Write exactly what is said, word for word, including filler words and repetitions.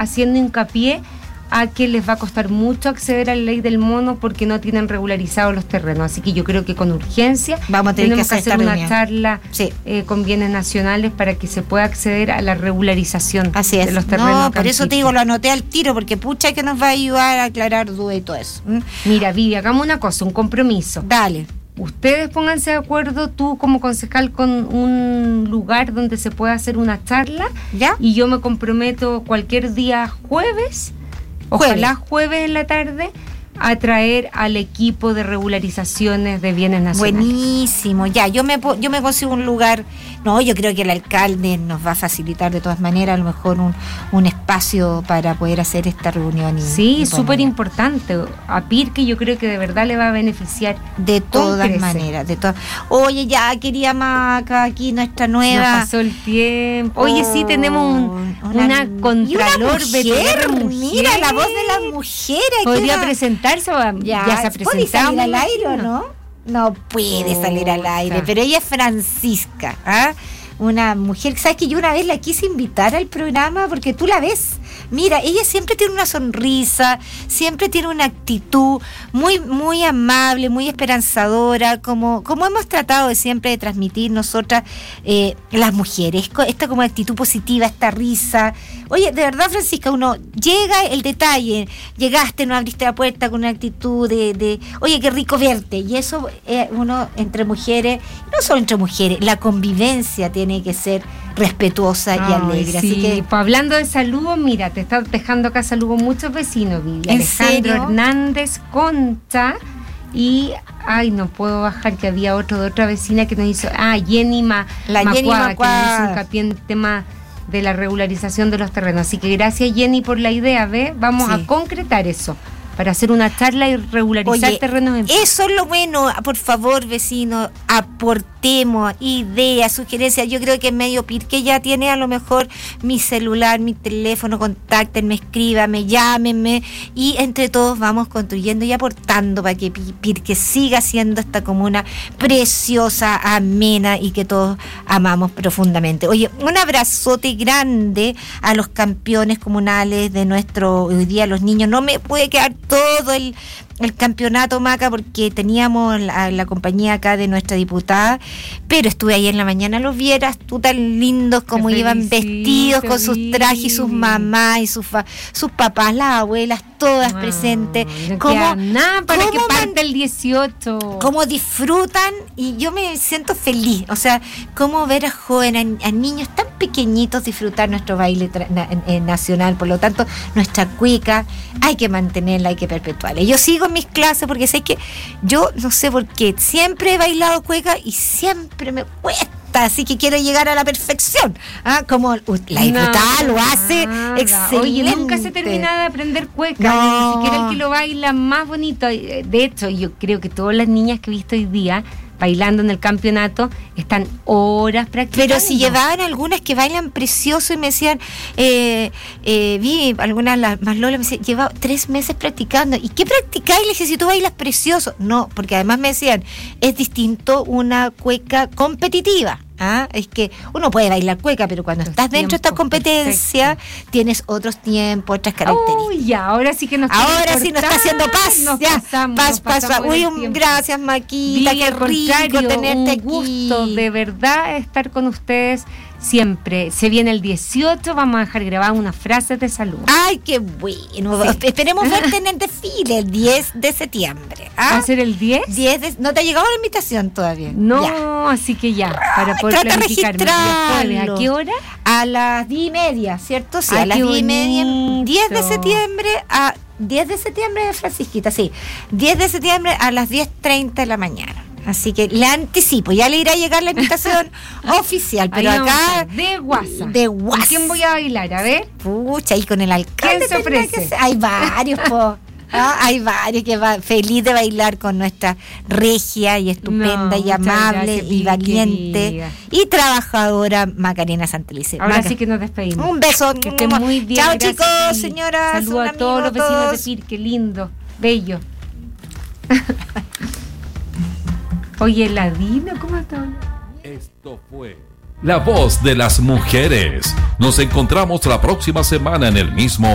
haciendo hincapié a que les va a costar mucho acceder a la ley del mono porque no tienen regularizados los terrenos. Así que yo creo que con urgencia vamos a tener tenemos que hacer, que hacer una reunión. charla sí. eh, con bienes nacionales para que se pueda acceder a la regularización Así es. de los terrenos. No, por eso te digo, lo anoté al tiro, porque pucha que nos va a ayudar a aclarar dudas y todo eso. ¿Mm? Mira, Vivi, hagamos una cosa, un compromiso. Dale. Ustedes pónganse de acuerdo, tú como concejal, con un lugar donde se pueda hacer una charla. ¿Ya? Y yo me comprometo cualquier día jueves, ojalá jueves en la tarde, a traer al equipo de regularizaciones de bienes nacionales. Buenísimo, ya, yo me yo me consigo un lugar. No, yo creo que el alcalde nos va a facilitar de todas maneras a lo mejor un, un espacio para poder hacer esta reunión. Y, sí, súper importante. A Pirque yo creo que de verdad le va a beneficiar. De todas maneras, de todas. Oye, ya quería Maca, aquí nuestra nueva. Nos pasó el tiempo. Oye, oh, sí, tenemos un, una, una contralor y una mujer, mujer. Mira, la voz de las mujeres. Podría presentarse, ya, ya se ha presentado. ¿Puede salir al aire o no? No puede oh, salir al aire, pero ella es Francisca, ¿ah? Una mujer, ¿sabes que yo una vez la quise invitar al programa porque tú la ves? Mira, ella siempre tiene una sonrisa, siempre tiene una actitud muy muy amable, muy esperanzadora, como, como hemos tratado de siempre de transmitir nosotras eh, las mujeres, esta como actitud positiva, esta risa. Oye, de verdad, Francisca, uno llega el detalle, llegaste, no abriste la puerta con una actitud de, de oye, qué rico verte, y eso eh, uno entre mujeres, no solo entre mujeres, la convivencia tiene que ser respetuosa y Ay, alegre. Sí. Así que, pues hablando de saludos, mira, te están dejando acá saludos muchos vecinos, Vivi. ¿En Alejandro serio? Hernández, Concha, y ay, no puedo bajar, que había otro de otra vecina que nos hizo, ah, Jenny Ma, la Macuada, Jenny Macuada, que nos hizo hincapié en el tema de la regularización de los terrenos. Así que gracias, Jenny, por la idea, ¿ves? Vamos sí. a concretar eso, para hacer una charla y regularizar Oye, terrenos en eso es lo bueno. Por favor, vecinos, aportemos ideas, sugerencias. Yo creo que en medio Pirque ya tiene a lo mejor mi celular, mi teléfono, contáctenme, escríbame, llámenme, y entre todos vamos construyendo y aportando para que Pirque siga siendo esta comuna preciosa, amena y que todos amamos profundamente. Oye, un abrazote grande a los campeones comunales de nuestro, hoy día los niños. No me puede quedar todo el, el campeonato, Maca, porque teníamos la, la compañía acá de nuestra diputada, pero estuve ahí en la mañana, los vieras tú tan lindos como iban vestidos con sus trajes y sus mamás y sus, fa, sus papás, las abuelas, todas wow, presentes. No como nada para que parte el dieciocho. Cómo disfrutan, y yo me siento feliz. O sea, cómo ver a jóvenes, a, a niños tan pequeñitos disfrutar nuestro baile tra- na- eh, nacional. Por lo tanto, nuestra cueca hay que mantenerla, hay que perpetuarla. Yo sigo en mis clases porque sé que yo no sé por qué siempre he bailado cueca y siempre me cuesta. Así que quiero llegar a la perfección. ¿Ah? Como la diputada no, lo hace nada. Excelente. Oye, nunca se termina de aprender cueca, no. Ni siquiera el que lo baila más bonito. De hecho, yo creo que todas las niñas que he visto hoy día bailando en el campeonato están horas practicando. Pero si llevaban algunas que bailan precioso y me decían, eh, eh, vi algunas las más lolas, me decían, lleva tres meses practicando. ¿Y qué practicáis? Le dije, si tú bailas precioso. No, porque además me decían, es distinto una cueca competitiva. ¿Ah? Es que uno puede bailar cueca, pero cuando Los estás dentro de esta competencia, perfecto. Tienes otros tiempos, otras características. Uy, ya, ahora sí que nos Ahora sí nos está haciendo paz. Nos ya, pasamos, paz, nos paz. Uy, un, gracias, Maquita, Vivi, qué rico tenerte un aquí. Gusto, de verdad, estar con ustedes siempre. Se viene el dieciocho, vamos a dejar grabada unas frases de salud. Ay, qué bueno. Sí. Esperemos verte en el desfile el diez de septiembre. ¿Ah? ¿Va a ser el diez? diez de, ¿No te ha llegado la invitación todavía? No, ya. Así que ya, para poder Trata planificarme. Registrarlo. ¿A qué hora? A las diez y media, ¿cierto? Sí, Ay, a las diez y bonito. media. diez de septiembre a diez de septiembre, Francisquita, sí. diez de septiembre a las diez treinta de la mañana. Así que le anticipo, ya le irá a llegar la invitación oficial, pero ahí acá de WhatsApp. De WhatsApp. ¿Con quién voy a bailar? A ver. Pucha, ahí con el alcalde. ¿Quién se ofrece? Que hay varios, po. Ah, hay varios que va feliz de bailar con nuestra regia y estupenda no, y amable gracias, y valiente y trabajadora Macarena Santelice. Ahora Maca. Sí que nos despedimos. Un beso. Que estén muy bien. Chao, gracias, chicos, señoras. Saludos a todos los vecinos de Pirque, lindo, bello. Oye, Ladino, ¿cómo estás? Esto fue La Voz de las Mujeres. Nos encontramos la próxima semana en el mismo